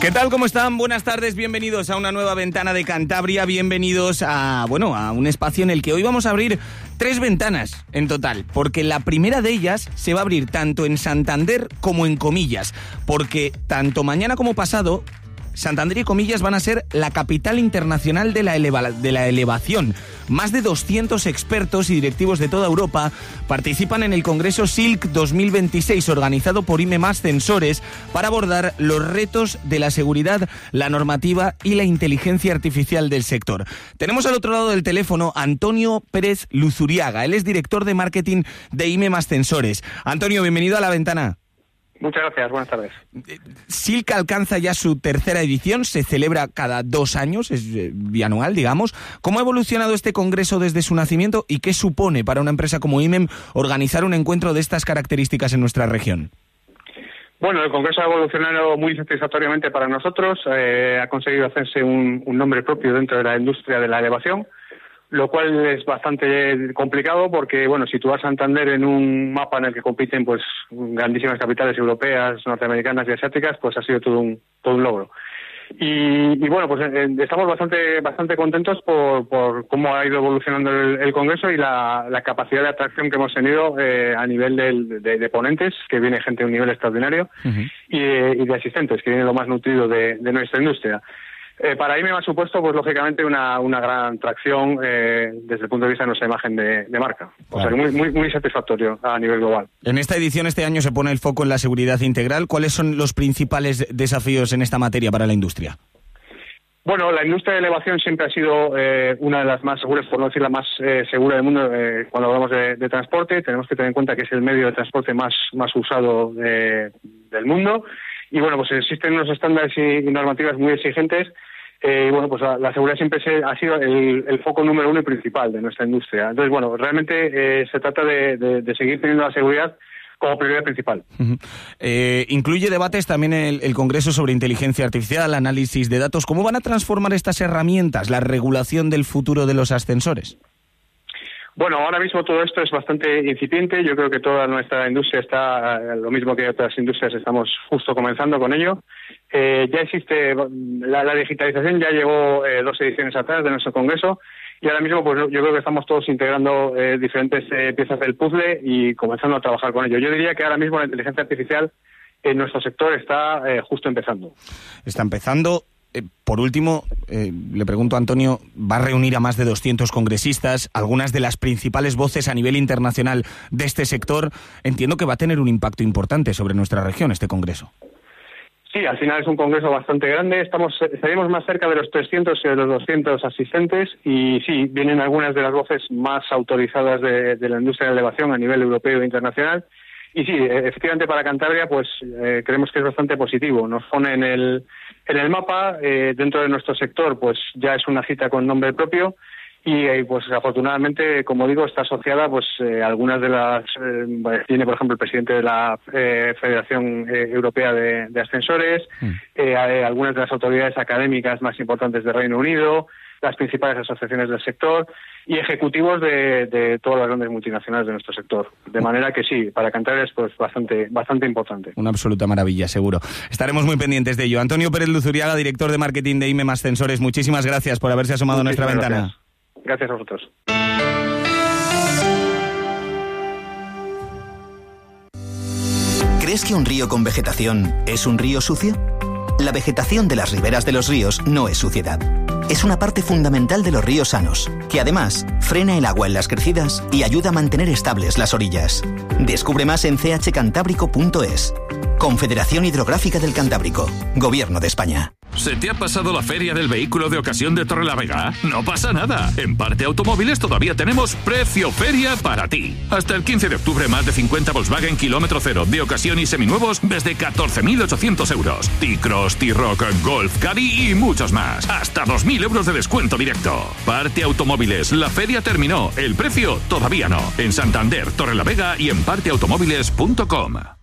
¿Qué tal? ¿Cómo están? Buenas tardes, bienvenidos a una nueva ventana de Cantabria, bienvenidos a un espacio en el que hoy vamos a abrir 3 ventanas en total, porque la primera de ellas se va a abrir tanto en Santander como en Comillas, porque tanto mañana como pasado Santander y Comillas van a ser la capital internacional de la elevación. Más de 200 expertos y directivos de toda Europa participan en el Congreso SILC 2026, organizado por IME Ascensores, para abordar los retos de la seguridad, la normativa y la inteligencia artificial del sector. Tenemos al otro lado del teléfono a Antonio Pérez Luzuriaga. Él es director de marketing de IME Ascensores. Antonio, bienvenido a La Ventana. Muchas gracias, buenas tardes. SILC alcanza ya su tercera edición, se celebra cada 2 años, es bianual, digamos. ¿Cómo ha evolucionado este congreso desde su nacimiento y qué supone para una empresa como IMEM organizar un encuentro de estas características en nuestra región? Bueno, el congreso ha evolucionado muy satisfactoriamente para nosotros, ha conseguido hacerse un nombre propio dentro de la industria de la elevación, lo cual es bastante complicado porque, bueno, situar Santander en un mapa en el que compiten pues grandísimas capitales europeas, norteamericanas y asiáticas, pues ha sido todo un logro. Y bueno, pues estamos bastante contentos por cómo ha ido evolucionando el Congreso y la capacidad de atracción que hemos tenido a nivel de ponentes, que viene gente de un nivel extraordinario, y de asistentes, que viene lo más nutrido de nuestra industria. Para IME me ha supuesto, pues lógicamente, una gran tracción desde el punto de vista de nuestra imagen de marca. O sea, que muy satisfactorio a nivel global. En esta edición, este año, se pone el foco en la seguridad integral. ¿Cuáles son los principales desafíos en esta materia para la industria? Bueno, la industria de elevación siempre ha sido una de las más seguras, por no decir la más segura del mundo cuando hablamos de transporte. Tenemos que tener en cuenta que es el medio de transporte más usado del mundo. Y bueno, pues existen unos estándares y normativas muy exigentes. Y bueno, pues la seguridad siempre ha sido el foco número 1 y principal de nuestra industria. Entonces, bueno, realmente se trata de seguir teniendo la seguridad como prioridad principal. Incluye debates también el Congreso sobre inteligencia artificial, análisis de datos. ¿Cómo van a transformar estas herramientas la regulación del futuro de los ascensores? Bueno, ahora mismo todo esto es bastante incipiente. Yo creo que toda nuestra industria está, lo mismo que otras industrias, estamos justo comenzando con ello. Ya existe, la digitalización ya llegó 2 ediciones atrás de nuestro congreso y ahora mismo pues yo creo que estamos todos integrando diferentes piezas del puzzle y comenzando a trabajar con ello. Yo diría que ahora mismo la inteligencia artificial en nuestro sector está justo empezando. Está empezando. Por último, le pregunto a Antonio, va a reunir a más de 200 congresistas, algunas de las principales voces a nivel internacional de este sector. Entiendo que va a tener un impacto importante sobre nuestra región este congreso. Sí, al final es un congreso bastante grande. Estaríamos más cerca de los 300 que de los 200 asistentes y sí, vienen algunas de las voces más autorizadas de la industria de la elevación a nivel europeo e internacional. Y sí, efectivamente para Cantabria pues creemos que es bastante positivo. Nos pone en el mapa, dentro de nuestro sector pues ya es una cita con nombre propio y pues afortunadamente, como digo, está asociada pues algunas de las... tiene por ejemplo el presidente de la Federación Europea de Ascensores, algunas de las autoridades académicas más importantes del Reino Unido, las principales asociaciones del sector y ejecutivos de todas las grandes multinacionales de nuestro sector. De manera que sí, para Cantabria es pues bastante importante. Una absoluta maravilla, seguro. Estaremos muy pendientes de ello. Antonio Pérez Luzuriaga, director de marketing de IME Ascensores, muchísimas gracias por haberse asomado a nuestra ventana. Gracias a vosotros. ¿Crees que un río con vegetación es un río sucio? La vegetación de las riberas de los ríos no es suciedad. Es una parte fundamental de los ríos sanos, que además frena el agua en las crecidas y ayuda a mantener estables las orillas. Descubre más en chcantábrico.es. Confederación Hidrográfica del Cantábrico. Gobierno de España. ¿Se te ha pasado la feria del vehículo de ocasión de Torrelavega? No pasa nada. En Parte Automóviles todavía tenemos precio feria para ti. Hasta el 15 de octubre más de 50 Volkswagen kilómetro cero de ocasión y seminuevos desde 14.800 euros. T-Cross, T-Roc, Golf, Caddy y muchos más. Hasta 2.000 euros de descuento directo. Parte Automóviles, la feria terminó. El precio todavía no. En Santander, Torrelavega y en parteautomóviles.com.